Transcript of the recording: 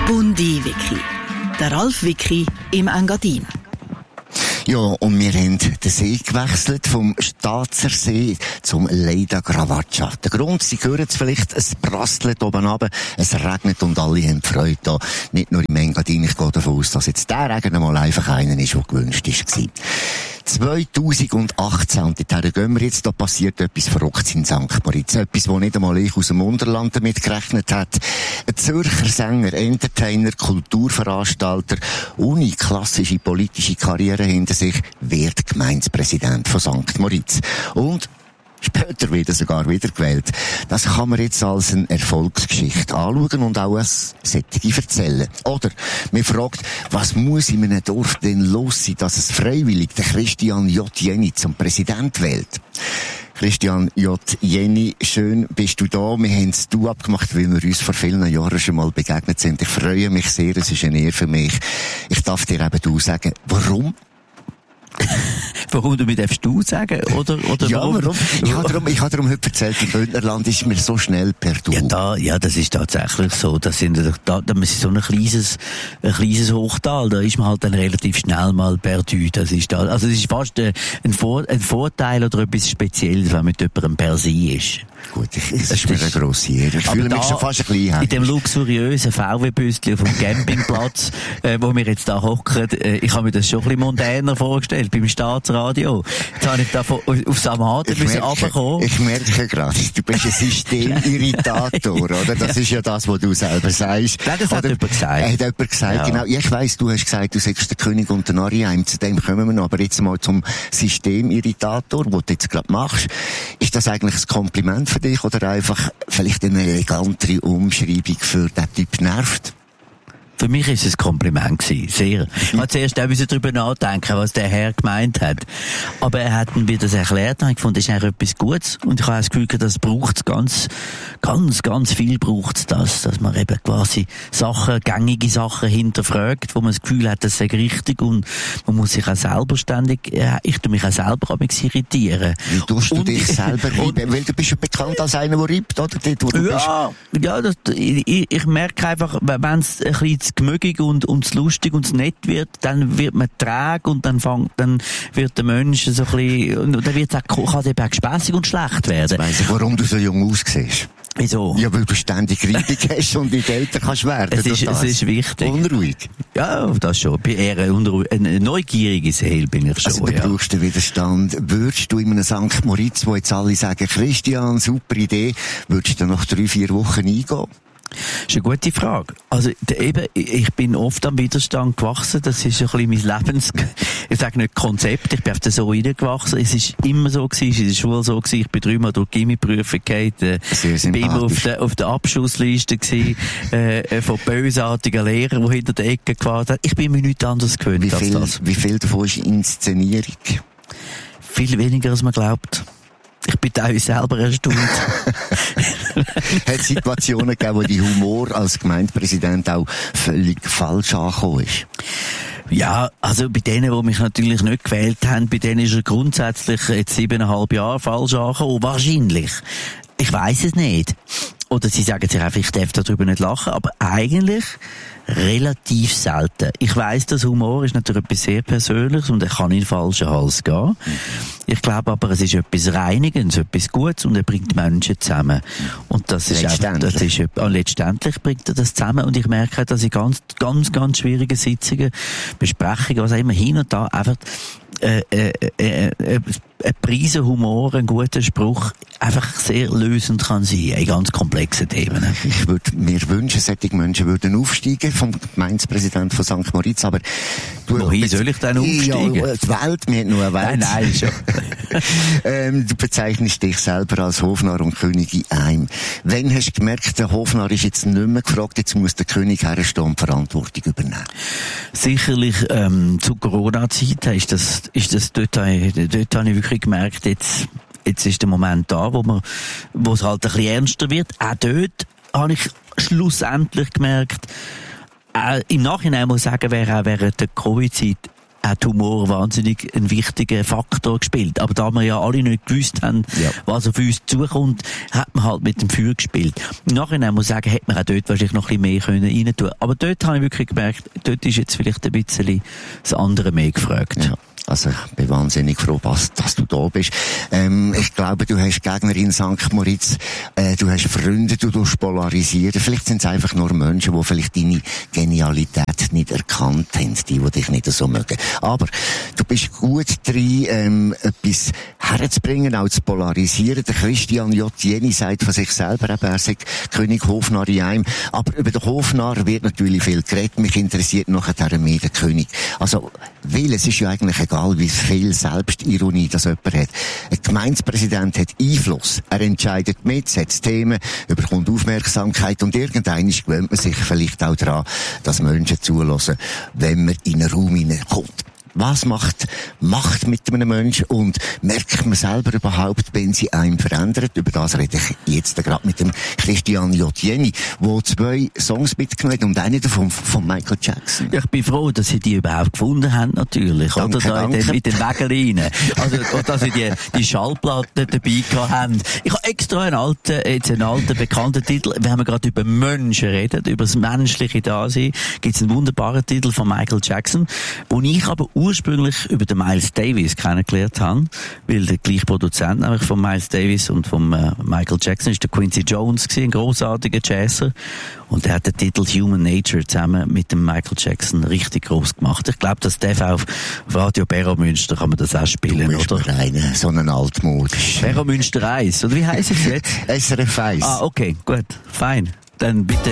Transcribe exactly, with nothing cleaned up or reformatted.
Bundi-Wiki. Der Ralf Wiki im Engadin. Ja, und wir haben den See gewechselt vom Staatser See zum Leida Gravaccia. Der Grund, Sie hören es vielleicht, es prasselt oben runter, es regnet und alle haben Freude da. Nicht nur im Engadin, ich gehe davon aus, dass jetzt der Regen mal einfach einer ist, der gewünscht war. zweitausendachtzehn, und dorthin gehen wir jetzt, da passiert etwas Verrücktes in Sankt Moritz. Etwas, wo nicht einmal ich aus dem Unterland damit gerechnet hat. Ein Zürcher Sänger, Entertainer, Kulturveranstalter, ohne klassische politische Karriere hinter sich, wird Gemeindepräsident von Sankt Moritz. Und später wieder sogar wieder gewählt. Das kann man jetzt als eine Erfolgsgeschichte anschauen und auch als solche erzählen. Oder man fragt, was muss in einem Dorf denn los sein, dass es freiwillig den Christian J. Jenny zum Präsident wählt? Christian J. Jenny, schön bist du da. Wir haben es du abgemacht, weil wir uns vor vielen Jahren schon mal begegnet sind. Ich freue mich sehr, es ist eine Ehre für mich. Ich darf dir eben du sagen, warum? Warum du mir darfst du sagen? Oder, oder ja, warum? warum? Ich habe darum, ich habe darum heute erzählt, im Bündnerland ist mir so schnell per Du. Ja, da, ja, das ist tatsächlich so. Das sind, da, da ist so ein kleines, ein kleines Hochtal. Da ist man halt dann relativ schnell mal per Du. Das ist da, also, das ist fast ein, Vor, ein Vorteil oder etwas Spezielles, wenn man mit jemandem per Sie ist. Gut, ich, es ist mir eine grosse Ehre. Ich fühle mich schon fast ein bisschen heimisch. In dem luxuriösen V W-Büstchen vom Campingplatz, äh, wo wir jetzt da hocken, äh, ich habe mir das schon ein bisschen mondäner vorgestellt, beim Staatsradio. Jetzt habe ich da von, auf Samaden müssen runterkommen. Ich merke gerade, du bist ein Systemirritator, oder? Das ist ja das, was du selber sagst. Nein, das hat jemand gesagt. Hat jemand gesagt, ja. Genau. Ich weiss, du hast gesagt, du sagst der König und der Narrenheim. Zu dem kommen wir noch. Aber jetzt mal zum Systemirritator, was du jetzt gerade machst. Ist das eigentlich ein Kompliment für dich oder einfach vielleicht eine elegantere Umschreibung für den Typ nervt? Für mich ist es ein Kompliment gewesen. Sehr. Ich musste zuerst auch darüber nachdenken, was der Herr gemeint hat. Aber er hat mir das erklärt und ich fand, das ist eigentlich etwas Gutes. Und ich habe das Gefühl, das braucht es ganz, ganz, ganz viel braucht es das. Dass man eben quasi Sachen, gängige Sachen hinterfragt, wo man das Gefühl hat, das sei richtig und man muss sich auch selber ständig, ich tue mich auch selber an mich irritieren. Wie tust du und dich ich, selber reiben? Weil du bist ja bekannt als einer, der reibt, oder? Dort, wo du ja, bist. ja, das, ich, ich merke einfach, wenn es ein bisschen gemögig und, und es lustig und es nett wird, dann wird man träge und dann fängt, dann wird der Mensch so ein bisschen, und dann wird es auch, kann es eben auch gespässig und schlecht werden. Jetzt weiss ich, warum du so jung aussiehst. Wieso? Ja, weil du ständig Reibung hast und nicht älter kannst werden. Es ist, es ist wichtig. Unruhig. Ja, das schon. Bei eher unruhig. Eine neugierige Seele bin ich schon, also, du ja. brauchst den Widerstand. Würdest du in einem Sankt Moritz, wo jetzt alle sagen, Christian, super Idee, würdest du nach drei, vier Wochen eingehen? Das ist eine gute Frage. Also, eben, ich bin oft am Widerstand gewachsen. Das ist ein bisschen mein Lebens, ich sage nicht Konzept. Ich bin auf den so reingewachsen. Es ist immer so gewesen, es ist in der Schule so gewesen. Ich bin dreimal durch die Gimmi-Prüfung gegangen. Ich bin immer auf der, auf der Abschlussliste gewesen, äh, von bösartigen Lehrern, die hinter der Ecke gewartet haben. Ich bin mir nichts anderes gewöhnt wie viel, als das. Wie viel davon ist Inszenierung? Viel weniger, als man glaubt. Ich bin teilweise selber erstaunt. Hat es Situationen gegeben, wo die Humor als Gemeindepräsident auch völlig falsch angekommen ist? Ja, also bei denen, die mich natürlich nicht gewählt haben, bei denen ist er grundsätzlich jetzt siebeneinhalb Jahre falsch angekommen. Wahrscheinlich. Ich weiss es nicht. Oder sie sagen sich einfach, ich darf darüber nicht lachen, aber eigentlich relativ selten. Ich weiss, dass Humor ist natürlich etwas sehr Persönliches und er kann in den falschen Hals gehen. Ich glaube aber, es ist etwas Reinigendes, etwas Gutes und er bringt Menschen zusammen. Und das ist einfach, das ist, letztendlich bringt er das zusammen und ich merke, dass in ganz, ganz, ganz schwierigen Sitzungen, Besprechungen, was auch immer, hin und da einfach äh, äh, äh, äh, ein Prise Humor, ein guter Spruch, einfach sehr lösend kann sein, in ganz komplexen Themen. Ich würde mir wünschen, solche Menschen würden aufsteigen vom Gemeindepräsident von Sankt Moritz, aber du... Wohin soll ich denn aufsteigen? Ja, die Welt, wir haben nur eine Welt. Nein, nein, schon. ähm, du bezeichnest dich selber als Hofnarr und König in einem. Wann hast du gemerkt, der Hofnarr ist jetzt nicht mehr gefragt, jetzt muss der König herstehen und Verantwortung übernehmen? Sicherlich, ähm, zu Corona-Zeiten ist das, ist das, dort, dort habe ich wirklich gemerkt, jetzt, jetzt ist der Moment da, wo man, wo es halt ein bisschen ernster wird. Auch dort habe ich schlussendlich gemerkt, äh, im Nachhinein muss ich sagen, wäre auch während der Covid-Zeit hat Humor wahnsinnig einen wichtigen Faktor gespielt. Aber da wir ja alle nicht gewusst haben, ja. was auf uns zukommt, hat man halt mit dem Feuer gespielt. Im Nachhinein muss ich sagen, hätte man auch dort wahrscheinlich noch ein bisschen mehr rein tun können. Aber dort habe ich wirklich gemerkt, dort ist jetzt vielleicht ein bisschen das andere mehr gefragt. Ja. Also ich bin wahnsinnig froh, dass, dass du da bist. Ähm, ich glaube, du hast Gegner in Sankt Moritz, äh, du hast Freunde, du tust polarisieren. Vielleicht sind es einfach nur Menschen, die vielleicht deine Genialität nicht erkannt haben, die, die dich nicht so mögen. Aber du bist gut drin, ähm, etwas herzubringen, auch zu polarisieren. Der Christian J. Jenny sagt von sich selber, er sei König Hofnarr in einem. Aber über den Hofnarr wird natürlich viel geredet. Mich interessiert nachher mehr der König. Also, weil es ist ja eigentlich egal, wie viel Selbstironie das jemand hat. Ein Gemeindepräsident hat Einfluss. Er entscheidet mit, setzt Themen, bekommt Aufmerksamkeit und irgendwann gewöhnt man sich vielleicht auch daran, dass Menschen zulassen, wenn man in einen Raum hineinkommt. Was macht Macht mit einem Menschen und merkt man selber überhaupt, wenn sie einen verändert? Über das rede ich jetzt gerade mit dem Christian J. Jenny, der zwei Songs mitgenommen hat und einen davon von Michael Jackson. Ja, ich bin froh, dass sie die überhaupt gefunden haben, natürlich. Danke, oder da in den, in den Wägeln rein. Also, und dass sie die, die Schallplatten dabei gehabt haben. Ich habe extra einen alten, jetzt einen alten bekannten Titel. Wenn wir gerade über Menschen reden, über das menschliche Dasein, gibt es einen wunderbaren Titel von Michael Jackson, wo ich aber ursprünglich über den Miles Davis kennengelernt habe, weil der gleiche Produzent nämlich von Miles Davis und von äh, Michael Jackson ist der Quincy Jones gewesen, ein grossartiger Jazzer, und der hat den Titel Human Nature zusammen mit dem Michael Jackson richtig gross gemacht. Ich glaube, das darf auch auf Radio Berro Münster kann man das auch spielen, du bist oder? Eine, so einen altmodisch. Berro Münster eins, oder wie heisst es jetzt? S R F eins. Ah, okay, gut, fein. Dann bitte